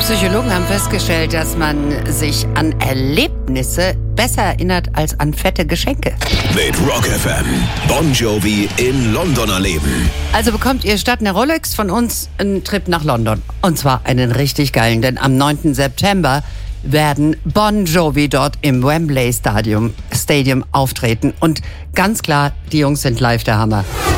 Psychologen haben festgestellt, dass man sich an Erlebnisse besser erinnert als an fette Geschenke. Mit Rock FM. Bon Jovi in London erleben. Also bekommt ihr statt einer Rolex von uns einen Trip nach London. Und zwar einen richtig geilen, denn am 9. September werden Bon Jovi dort im Wembley Stadium auftreten. Und ganz klar, die Jungs sind live der Hammer.